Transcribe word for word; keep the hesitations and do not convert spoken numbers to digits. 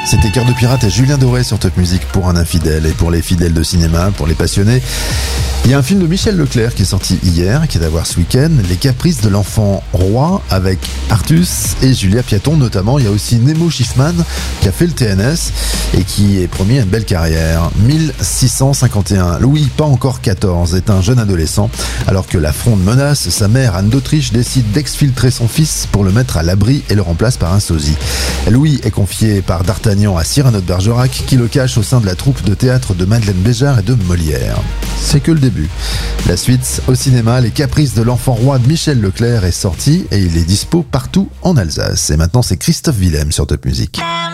C'était Cœur de Pirate et Julien Doré sur Top Music pour un infidèle et pour les fidèles de cinéma, pour les passionnés. Il y a un film de Michel Leclerc qui est sorti hier, qui est à voir ce week-end, Les Caprices de l'Enfant Roi, avec Artus et Julia Piaton notamment. Il y a aussi Nemo Schiffman qui a fait le T N S et qui est promis à une belle carrière. mille six cent cinquante et un, Louis, pas encore quatorze, est un jeune adolescent. Alors que la Fronde menace, sa mère Anne d'Autriche décide d'exfiltrer son fils pour le mettre à l'abri et le remplace par un sosie. Louis est confié par D'Artagnan à Cyrano de Bergerac qui le cache au sein de la troupe de théâtre de Madeleine Béjart et de Molière. C'est que le début. La suite au cinéma, Les Caprices de l'Enfant Roi de Michel Leclerc est sorti et il est dispo partout en Alsace. Et maintenant c'est Christophe Willem sur Top Music.